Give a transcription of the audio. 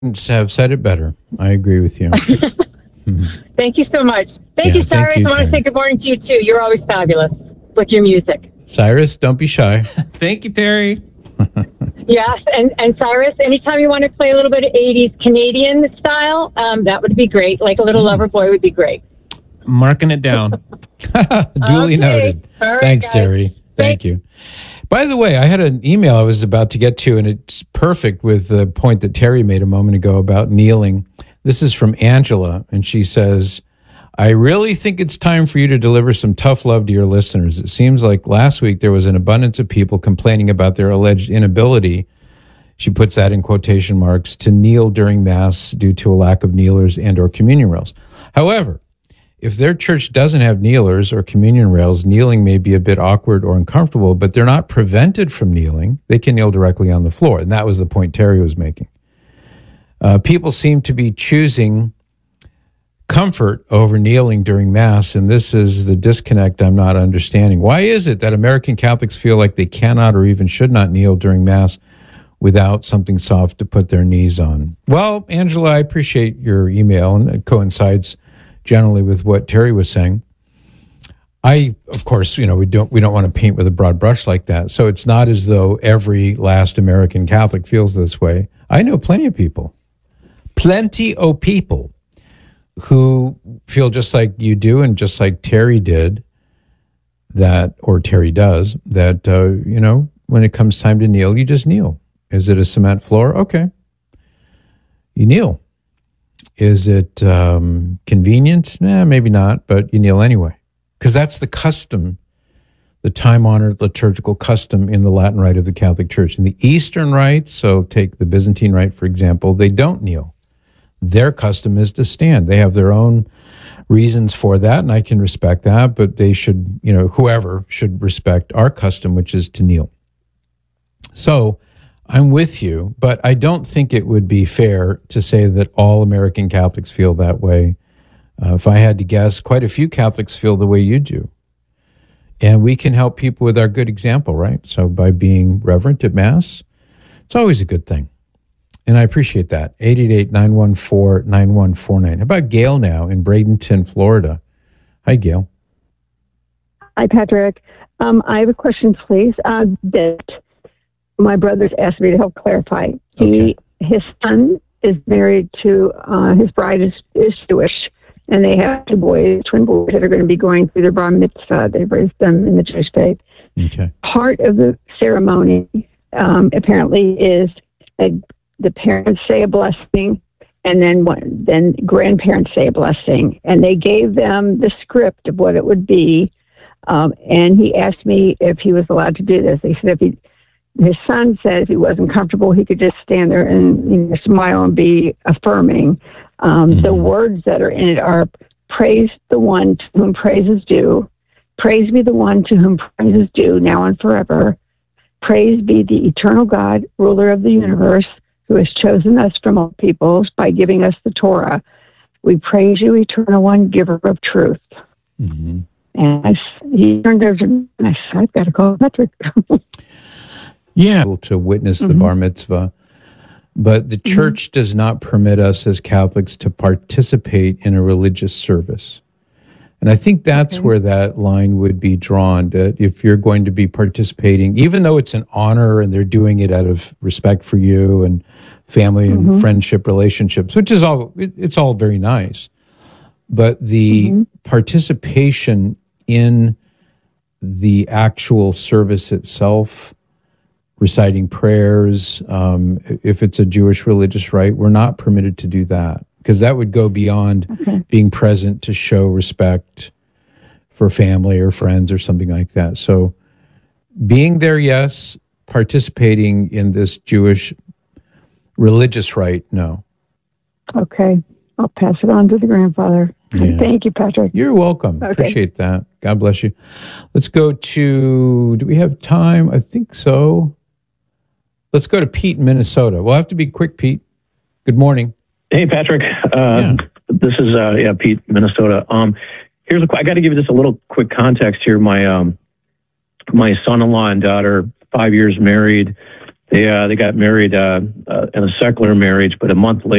have said it better. I agree with you. Thank you so much. Thank you, Cyrus. I want to say good morning to you, too. You're always fabulous with your music. Cyrus, don't be shy. Thank you, Terry. Yes, and Cyrus, anytime you want to play a little bit of 80s Canadian style, that would be great. Like a little lover boy would be great. Marking it down. Duly noted. Right, Thanks, guys. Terry. Thank you. By the way, I had an email I was about to get to, and it's perfect with the point that Terry made a moment ago about kneeling. This is from Angela, and she says, I really think it's time for you to deliver some tough love to your listeners. It seems like last week there was an abundance of people complaining about their alleged inability, she puts that in quotation marks, to kneel during Mass due to a lack of kneelers and or communion rails. However, if their church doesn't have kneelers or communion rails, kneeling may be a bit awkward or uncomfortable, but they're not prevented from kneeling. They can kneel directly on the floor. And that was the point Terry was making. People seem to be choosing comfort over kneeling during Mass, and this is the disconnect I'm not understanding. Why is it that American Catholics feel like they cannot or even should not kneel during Mass without something soft to put their knees on? Well, Angela, I appreciate your email, and it coincides generally with what Terry was saying. Of course, we don't want to paint with a broad brush like that. So it's not as though every last American Catholic feels this way. I know plenty of people who feel just like you do and just like Terry did or Terry does, that, when it comes time to kneel, you just kneel. Is it a cement floor? Okay. You kneel. Is it convenient? Maybe not, but you kneel anyway. Because that's the custom, the time-honored liturgical custom in the Latin Rite of the Catholic Church. In the Eastern Rite, so take the Byzantine Rite, for example, they don't kneel. Their custom is to stand. They have their own reasons for that, and I can respect that, but they should, whoever should respect our custom, which is to kneel. So I'm with you, but I don't think it would be fair to say that all American Catholics feel that way. If I had to guess, quite a few Catholics feel the way you do. And we can help people with our good example, right? So by being reverent at Mass, it's always a good thing. And I appreciate that. 888-914-9149. How about Gail now in Bradenton, Florida? Hi, Gail. Hi, Patrick. I have a question, please. That my brother's asked me to help clarify. Okay. His son is married to, his bride is Jewish, and they have twin boys that are going to be going through their bar mitzvah. They raised them in the Jewish faith. Okay. Part of the ceremony, apparently, is the parents say a blessing, and then grandparents say a blessing. And they gave them the script of what it would be. And he asked me if he was allowed to do this. He said his son said if he wasn't comfortable, he could just stand there and smile and be affirming. The words that are in it are, praise the one to whom praise is due. Praise be the one to whom praise is due, now and forever. Praise be the eternal God, ruler of the universe, who has chosen us from all peoples by giving us the Torah. We praise you, eternal one, giver of truth. Mm-hmm. And he turned over and I said, I've got to call Patrick. Yeah. To witness the bar mitzvah. But the church does not permit us as Catholics to participate in a religious service. And I think that's where that line would be drawn, that if you're going to be participating, even though it's an honor and they're doing it out of respect for you and family and friendship relationships, which is it's all very nice. But the participation in the actual service itself, reciting prayers, if it's a Jewish religious rite, we're not permitted to do that, because that would go beyond being present to show respect for family or friends or something like that. So being there, yes. Participating in this Jewish religious rite, no. Okay. I'll pass it on to the grandfather. Yeah. Thank you, Patrick. You're welcome. Okay. Appreciate that. God bless you. Let's go to, do we have time? I think so. Let's go to Pete in Minnesota. We'll have to be quick, Pete. Good morning. Hey, Patrick. This is Pete, Minnesota. I got to give you just a little quick context here. My son-in-law and daughter, 5 years married, They got married in a secular marriage, but a month later.